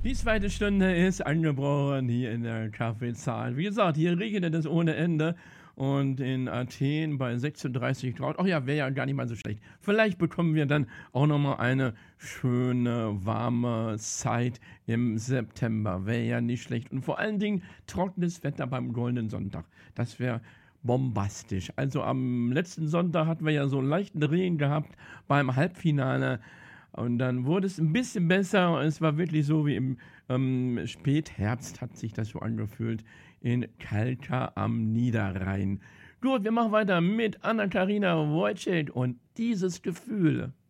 Die zweite Stunde ist angebrochen hier in der Kaffeezahl. Wie gesagt, hier regnet es ohne Ende. Und in Athen bei 36 Grad. Ach ja, wäre ja gar nicht mal so schlecht. Vielleicht bekommen wir dann auch nochmal eine schöne, warme Zeit im September. Wäre ja nicht schlecht. Und vor allen Dingen trockenes Wetter beim Goldenen Sonntag. Das wäre bombastisch. Also am letzten Sonntag hatten wir ja so einen leichten Regen gehabt beim Halbfinale. Und dann wurde es ein bisschen besser. Es war wirklich so wie im Spätherbst hat sich das so angefühlt in Kalka am Niederrhein. Gut, wir machen weiter mit Anna-Karina Wojcik und dieses Gefühl.